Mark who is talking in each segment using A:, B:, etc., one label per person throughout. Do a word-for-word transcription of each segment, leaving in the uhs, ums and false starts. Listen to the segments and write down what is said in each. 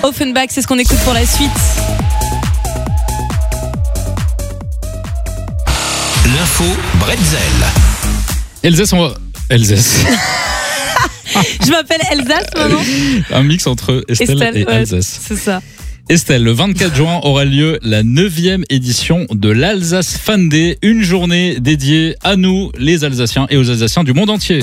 A: Offenbach, c'est ce qu'on écoute pour la suite.
B: L'info Bretzel.
C: Elsace, on va... Elsace.
A: Je m'appelle Elsace maintenant.
C: Un mix entre Estelle,
A: Estelle
C: et
A: ouais,
C: Alsace.
A: C'est ça.
C: Estelle, le vingt-quatre juin aura lieu la neuvième édition de l'Alsace Fan Day, une journée dédiée à nous, les Alsaciens et aux Alsaciens du monde entier.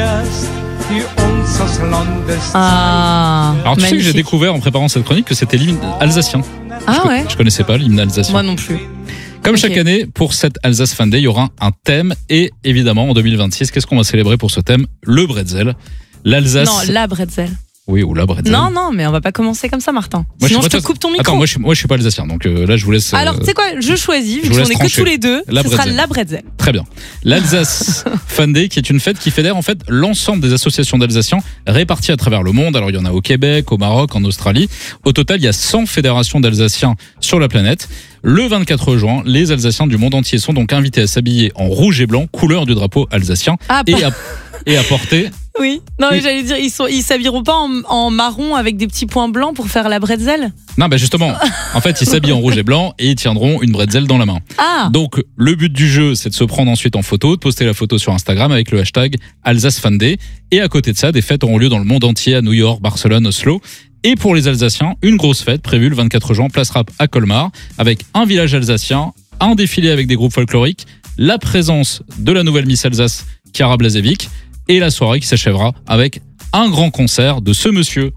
A: Ah,
C: Alors tu sais que
A: magnifique.
C: j'ai découvert en préparant cette chronique que c'était l'hymne alsacien.
A: Ah
C: je,
A: ouais.
C: Je connaissais pas l'hymne alsacien.
A: Moi non plus.
C: Comme
A: Ok.
C: chaque année, pour cette Alsace Fan Day, il y aura un thème et évidemment en deux mille vingt-six, qu'est-ce qu'on va célébrer pour ce thème ? Le bretzel. L'Alsace.
A: Non, la bretzel.
C: Oui, ou la bretzel.
A: Non, non, mais on va pas commencer comme ça, Martin.
C: Moi,
A: Sinon,
C: je
A: je
C: sais
A: te
C: pas,
A: coupe ton micro.
C: Attends, moi je, suis, moi je suis pas alsacien, donc euh, là je vous laisse. euh,
A: Alors, tu sais quoi, je choisis,
C: je
A: vu
C: vous
A: qu'on
C: laisse
A: est que
C: trancher.
A: tous les deux,
C: La
A: ce sera
C: bretzel.
A: la bretzel.
C: Très bien. L'Alsace Fan Day, qui est une fête qui fédère en fait l'ensemble des associations d'Alsaciens réparties à travers le monde. Alors il y en a au Québec, au Maroc, en Australie. Au total, il y a cent fédérations d'Alsaciens sur la planète. Le vingt-quatre juin, les Alsaciens du monde entier sont donc invités à s'habiller en rouge et blanc, couleur du drapeau alsacien,
A: Ah,
C: et
A: pas-
C: à, et à porter.
A: Oui. Non, mais
C: Oui.
A: j'allais dire, ils sont, ils s'habilleront pas en, en marron avec des petits points blancs pour faire la bretzel.
C: Non, bah justement, en fait, ils s'habillent en rouge et blanc et ils tiendront une bretzel dans la main.
A: Ah.
C: Donc, le but du jeu, c'est de se prendre ensuite en photo, de poster la photo sur Instagram avec le hashtag Alsace Fan Day. Et à côté de ça, des fêtes auront lieu dans le monde entier, à New York, Barcelone, Oslo. Et pour les Alsaciens, une grosse fête prévue le vingt-quatre juin, place Rap à Colmar, avec un village alsacien, un défilé avec des groupes folkloriques, la présence de la nouvelle Miss Alsace, Chiara Blazevic, et la soirée qui s'achèvera avec un grand concert de ce monsieur.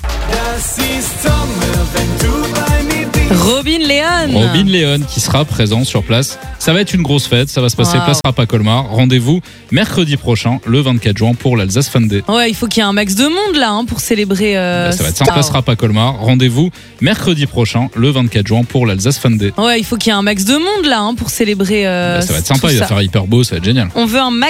A: Robin Leon.
C: Robin Leon qui sera présent sur place. Ça va être une grosse fête, ça va se passer
A: Wow.
C: place Rap à Colmar. Rendez-vous mercredi prochain, le vingt-quatre juin, pour l'Alsace Fan Day.
A: Ouais, il faut qu'il y ait un max de monde là hein, pour célébrer. Euh,
C: Bah, ça va être
A: ça.
C: ça, place Rap à Colmar. Rendez-vous mercredi prochain, le vingt-quatre juin, pour l'Alsace Fan Day.
A: Ouais, il faut qu'il y ait un max de monde là hein, pour célébrer. Euh,
C: Bah, ça va être
A: tout
C: sympa, il va
A: ça.
C: faire hyper beau, ça va être génial.
A: On veut un max